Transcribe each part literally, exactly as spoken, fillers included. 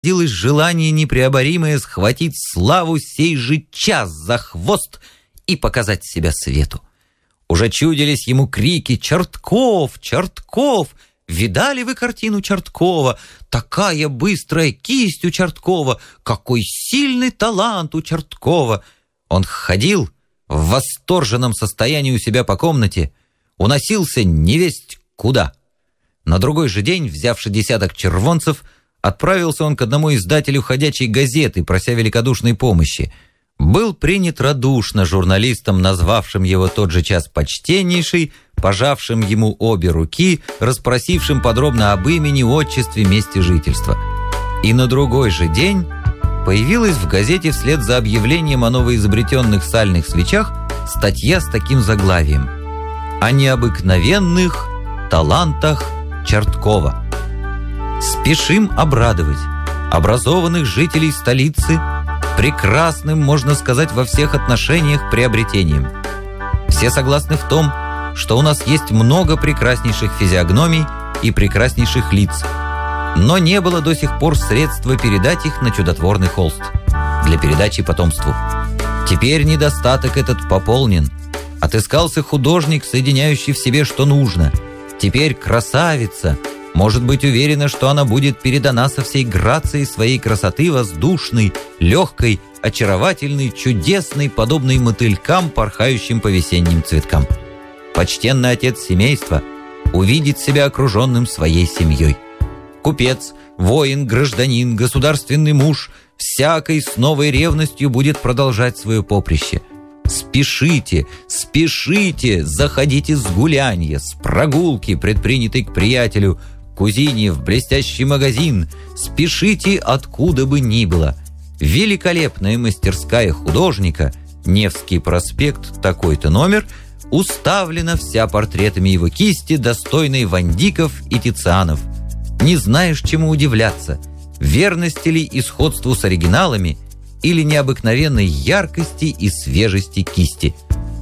Родилось желание непреоборимое схватить славу сей же час за хвост и показать себя свету. Уже чудились ему крики «Чертков! Чертков! Видали вы картину Черткова? Такая быстрая кисть у Черткова! Какой сильный талант у Черткова!» Он ходил в восторженном состоянии у себя по комнате, уносился невесть куда. На другой же день, взявши десяток червонцев, отправился он к одному издателю ходячей газеты, прося великодушной помощи. Был принят радушно журналистом, назвавшим его тот же час почтеннейший, пожавшим ему обе руки, расспросившим подробно об имени, отчестве, месте жительства. И на другой же день появилась в газете вслед за объявлением о новоизобретенных сальных свечах статья с таким заглавием: «О необыкновенных талантах Черткова». Спешим обрадовать образованных жителей столицы прекрасным, можно сказать, во всех отношениях приобретением. Все согласны в том, что у нас есть много прекраснейших физиогномий и прекраснейших лиц, но не было до сих пор средства передать их на чудотворный холст для передачи потомству. Теперь недостаток этот пополнен. Отыскался художник, соединяющий в себе что нужно. Теперь красавица может быть уверена, что она будет передана со всей грацией своей красоты, воздушной, легкой, очаровательной, чудесной, подобной мотылькам, порхающим по весенним цветкам. Почтенный отец семейства увидит себя окруженным своей семьей. Купец, воин, гражданин, государственный муж всякой с новой ревностью будет продолжать свое поприще. Спешите, спешите, заходите с гулянья, с прогулки, предпринятой к приятелю, кузине, в блестящий магазин. Спешите откуда бы ни было. Великолепная мастерская художника, Невский проспект, такой-то номер, уставлена вся портретами его кисти, достойной Ван Диков и Тицианов. Не знаешь, чему удивляться: верности ли и сходству с оригиналами, или необыкновенной яркости и свежести кисти.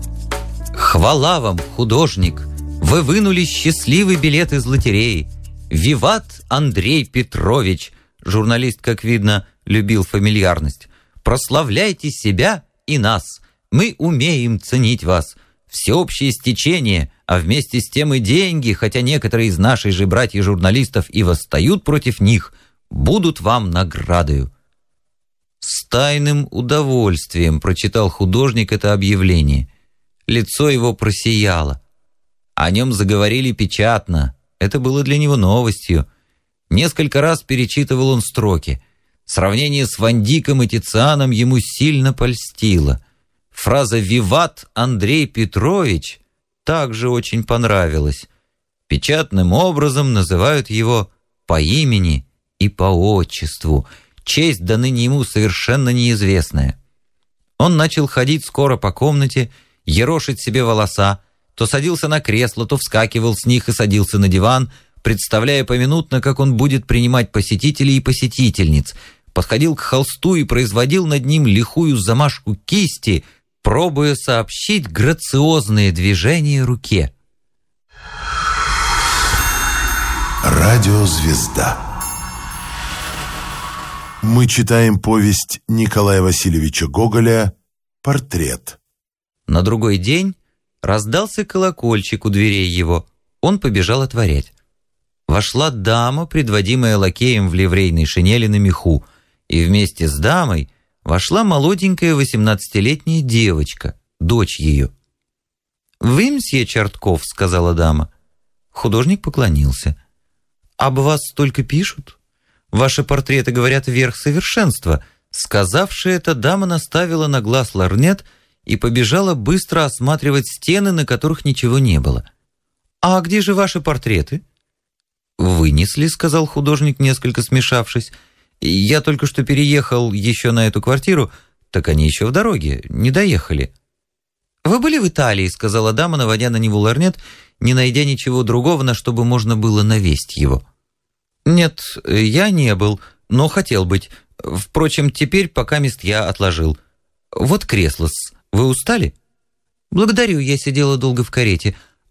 Хвала вам, художник! Вы вынули счастливый билет из лотереи. Виват Андрей Петрович! Журналист, как видно, любил фамильярность. Прославляйте себя и нас. Мы умеем ценить вас. Всеобщее стечение, а вместе с тем и деньги, хотя некоторые из наших же братьев-журналистов и восстают против них, будут вам наградою. С тайным удовольствием прочитал художник это объявление. Лицо его просияло. О нем заговорили печатно. Это было для него новостью. Несколько раз перечитывал он строки. Сравнение с Ван Диком и Тицианом ему сильно польстило. Фраза «Виват Андрей Петрович» также очень понравилась. Печатным образом называют его по имени и по отчеству. Честь до ныне ему совершенно неизвестная. Он начал ходить скоро по комнате, ерошить себе волоса, то садился на кресло, то вскакивал с них и садился на диван, представляя поминутно, как он будет принимать посетителей и посетительниц, подходил к холсту и производил над ним лихую замашку кисти, пробуя сообщить грациозные движения руке. Радиозвезда. Мы читаем повесть Николая Васильевича Гоголя «Портрет». На другой день раздался колокольчик у дверей его. Он побежал отворять. Вошла дама, предводимая лакеем в ливрейной шинели на меху, и вместе с дамой вошла молоденькая восемнадцатилетняя девочка, дочь ее. «Вы, мсье Чертков», — сказала дама. Художник поклонился. «Об вас столько пишут. Ваши портреты говорят верх совершенства». Сказавши это, дама наставила на глаз лорнет и побежала быстро осматривать стены, на которых ничего не было. «А где же ваши портреты?» «Вынесли», — сказал художник, несколько смешавшись. «Я только что переехал еще на эту квартиру, так они еще в дороге, не доехали». «Вы были в Италии», — сказала дама, наводя на него лорнет, не найдя ничего другого, на что бы можно было навесть его. «Нет, я не был, но хотел быть. Впрочем, теперь пока мест я отложил. Вот кресло-с. Вы устали?» «Благодарю, я сидела долго в карете.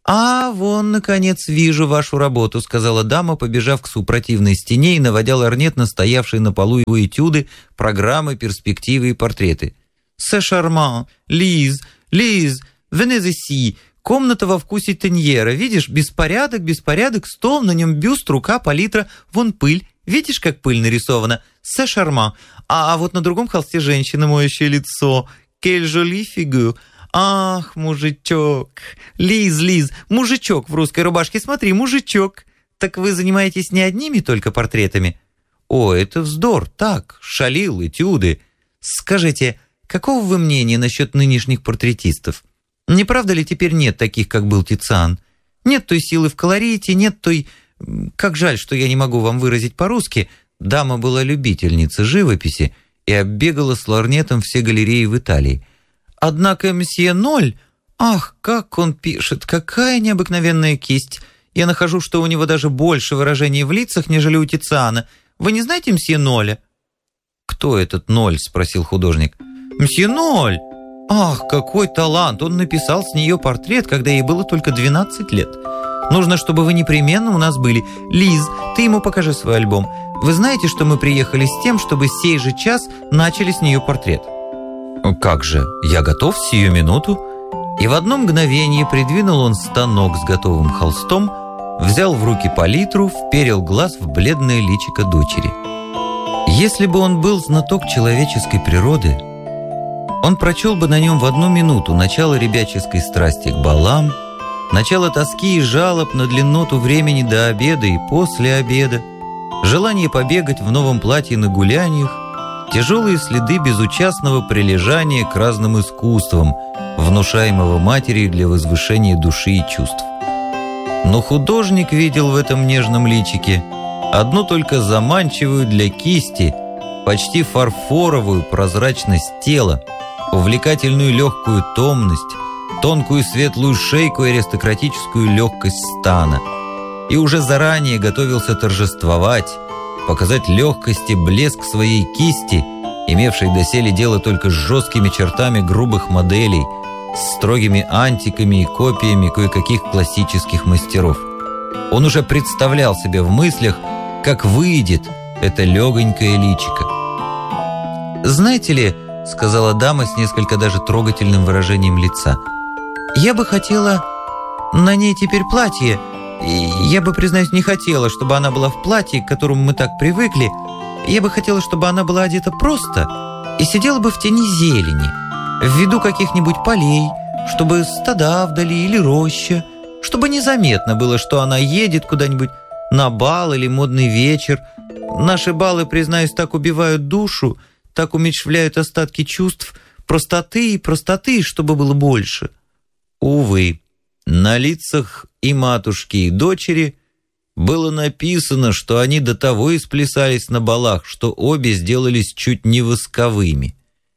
«А, вон, наконец, вижу вашу работу», — сказала дама, побежав к супротивной стене и наводя лорнет на стоявшие на полу его этюды, программы, перспективы и портреты. «Се шарман! Лиз! Лиз! Venez ici! Комната во вкусе Теньера. Видишь, беспорядок, беспорядок, стол, на нем бюст, рука, палитра, вон пыль. Видишь, как пыль нарисована? Се шарман! А, а вот на другом холсте женщина, моющее лицо. Quelle jolie figure! Ах, мужичок! Лиз, Лиз, мужичок в русской рубашке, смотри, мужичок! Так вы занимаетесь не одними только портретами?» «О, это вздор, так, шалил, этюды. Скажите, какого вы мнения насчет нынешних портретистов? Не правда ли теперь нет таких, как был Тициан? Нет той силы в колорите, нет той... Как жаль, что я не могу вам выразить по-русски. Дама была любительница живописи и оббегала с лорнетом все галереи в Италии. Однако месье Ноль... Ах, как он пишет, какая необыкновенная кисть! Я нахожу, что у него даже больше выражений в лицах, нежели у Тициана. Вы не знаете месье Ноля?» «Кто этот Ноль?» — спросил художник. «Месье Ноль! Ах, какой талант! Он написал с нее портрет, когда ей было только двенадцать лет. Нужно, чтобы вы непременно у нас были. Лиз, ты ему покажи свой альбом. Вы знаете, что мы приехали с тем, чтобы сей же час начали с нее портрет?» «Как же, я готов сию минуту». И в одно мгновение придвинул он станок с готовым холстом, взял в руки палитру, вперил глаз в бледное личико дочери. Если бы он был знаток человеческой природы, он прочел бы на нем в одну минуту начало ребяческой страсти к балам, начало тоски и жалоб на длинноту времени до обеда и после обеда, желание побегать в новом платье на гуляниях, тяжелые следы безучастного прилежания к разным искусствам, внушаемого матерью для возвышения души и чувств. Но художник видел в этом нежном личике одну только заманчивую для кисти, почти фарфоровую прозрачность тела, увлекательную легкую томность, тонкую светлую шейку и аристократическую легкость стана, и уже заранее готовился торжествовать, показать легкость и блеск своей кисти, имевшей доселе дело только с жесткими чертами грубых моделей, с строгими антиками и копиями кое-каких классических мастеров. Он уже представлял себе в мыслях, как выйдет это легонькое личико. «Знаете ли, — сказала дама с несколько даже трогательным выражением лица, — я бы хотела на ней теперь платье. Я бы, признаюсь, не хотела, чтобы она была в платье, к которому мы так привыкли. Я бы хотела, чтобы она была одета просто и сидела бы в тени зелени, в виду каких-нибудь полей, чтобы стада вдали или роща, чтобы незаметно было, что она едет куда-нибудь на бал или модный вечер. Наши балы, признаюсь, так убивают душу, так умерщвляют остатки чувств, простоты и простоты, чтобы было больше». Увы, на лицах и матушки, и дочери было написано, что они до того исплясались на балах, что обе сделались чуть не восковыми.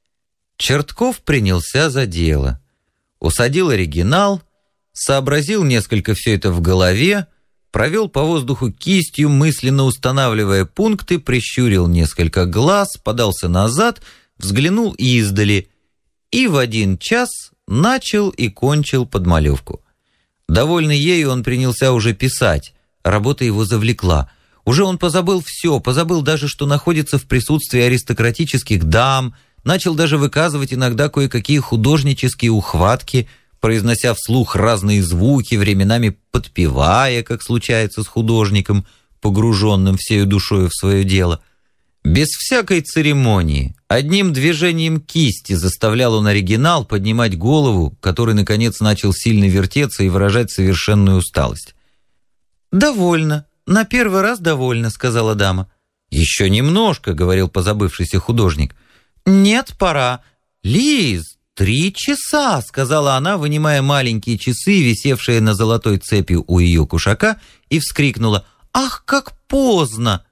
Чертков принялся за дело. Усадил оригинал, сообразил несколько все это в голове, провел по воздуху кистью, мысленно устанавливая пункты, прищурил несколько глаз, подался назад, взглянул издали и в один час начал и кончил подмалевку. Довольный ею, он принялся уже писать. Работа его завлекла. Уже он позабыл все, позабыл даже, что находится в присутствии аристократических дам, начал даже выказывать иногда кое-какие художнические ухватки, произнося вслух разные звуки, временами подпевая, как случается с художником, погруженным всею душою в свое дело. Без всякой церемонии, одним движением кисти заставлял он оригинал поднимать голову, который, наконец, начал сильно вертеться и выражать совершенную усталость. «Довольно, на первый раз довольно», — сказала дама. «Еще немножко», — говорил позабывшийся художник. «Нет, пора. Лиз, три часа», — сказала она, вынимая маленькие часы, висевшие на золотой цепи у ее кушака, и вскрикнула: «Ах, как поздно!»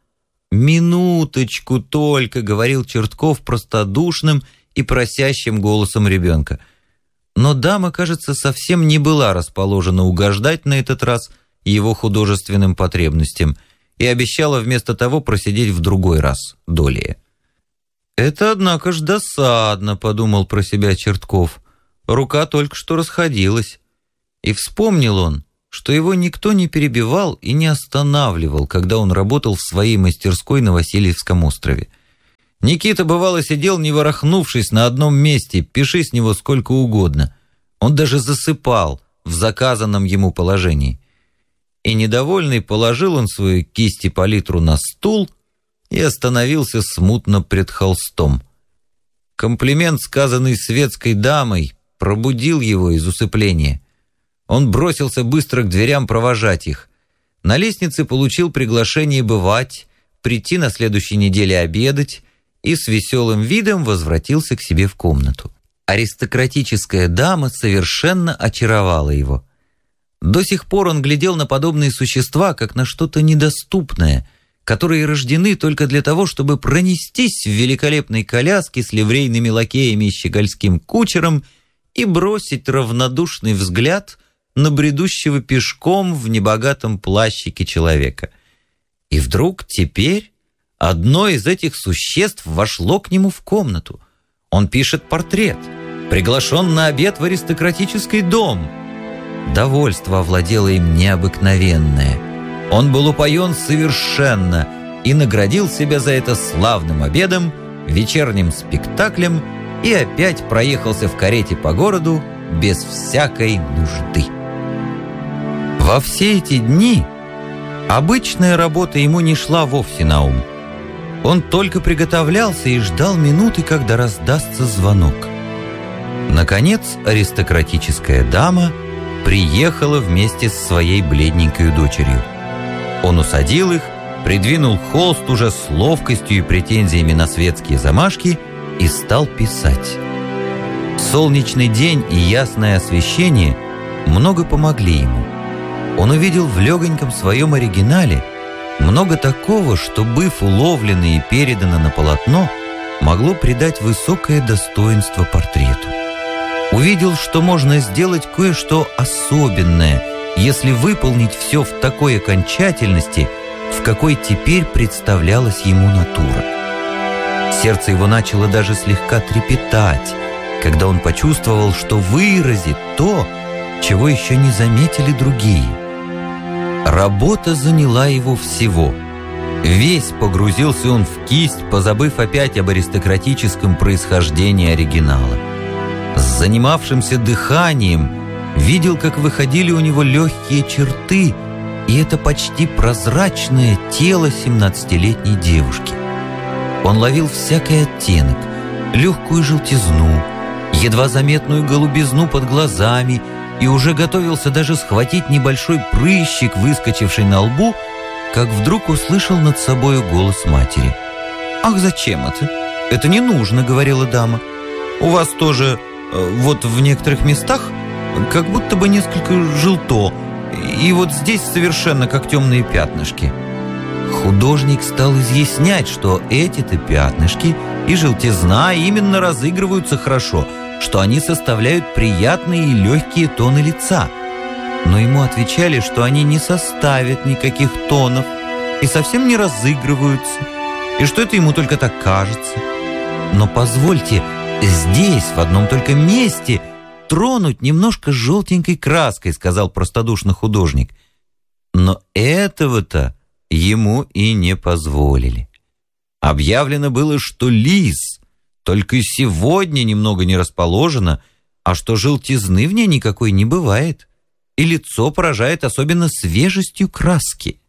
«Минуточку только», — говорил Чертков простодушным и просящим голосом ребенка. Но дама, кажется, совсем не была расположена угождать на этот раз его художественным потребностям и обещала вместо того просидеть в другой раз долее. «Это, однако ж, досадно», — подумал про себя Чертков. Рука только что расходилась. И вспомнил он, что его никто не перебивал и не останавливал, когда он работал в своей мастерской на Васильевском острове. Никита, бывало, сидел, не ворохнувшись, на одном месте, пиши с него сколько угодно. Он даже засыпал в заказанном ему положении. И недовольный положил он свою кисть и палитру на стул и остановился смутно пред холстом. Комплимент, сказанный светской дамой, пробудил его из усыпления. Он бросился быстро к дверям провожать их. На лестнице получил приглашение бывать, прийти на следующей неделе обедать и с веселым видом возвратился к себе в комнату. Аристократическая дама совершенно очаровала его. До сих пор он глядел на подобные существа, как на что-то недоступное, которые рождены только для того, чтобы пронестись в великолепной коляске с ливрейными лакеями и щегольским кучером и бросить равнодушный взгляд на бредущего пешком в небогатом плащике человека. И вдруг теперь одно из этих существ вошло к нему в комнату. Он пишет портрет, приглашен на обед в аристократический дом. Довольство овладело им необыкновенное. Он был упоен совершенно и наградил себя за это славным обедом, вечерним спектаклем и опять проехался в карете по городу без всякой нужды. Во все эти дни обычная работа ему не шла вовсе на ум. Он только приготовлялся и ждал минуты, когда раздастся звонок. Наконец, аристократическая дама приехала вместе с своей бледненькой дочерью. Он усадил их, придвинул холст уже с ловкостью и претензиями на светские замашки и стал писать. Солнечный день и ясное освещение много помогли ему. Он увидел в легоньком своем оригинале много такого, что, быв уловлено и передано на полотно, могло придать высокое достоинство портрету. Увидел, что можно сделать кое-что особенное, если выполнить все в такой окончательности, в какой теперь представлялась ему натура. Сердце его начало даже слегка трепетать, когда он почувствовал, что выразит то, чего еще не заметили другие. Работа заняла его всего. Весь погрузился он в кисть, позабыв опять об аристократическом происхождении оригинала. С занимавшимся дыханием видел, как выходили у него легкие черты и это почти прозрачное тело семнадцатилетней девушки. Он ловил всякий оттенок, легкую желтизну, едва заметную голубизну под глазами и уже готовился даже схватить небольшой прыщик, выскочивший на лбу, как вдруг услышал над собою голос матери. «Ах, зачем это? Это не нужно», — говорила дама. «У вас тоже, э, вот в некоторых местах, как будто бы несколько желто, и вот здесь совершенно как темные пятнышки». Художник стал изъяснять, что эти-то пятнышки и желтизна именно разыгрываются хорошо, что они составляют приятные и легкие тоны лица. Но ему отвечали, что они не составят никаких тонов и совсем не разыгрываются, и что это ему только так кажется. Но позвольте здесь, в одном только месте, тронуть немножко желтенькой краской, сказал простодушно художник. Но этого-то ему и не позволили. Объявлено было, что лис только сегодня немного не расположена, а что желтизны в ней никакой не бывает, и лицо поражает особенно свежестью краски.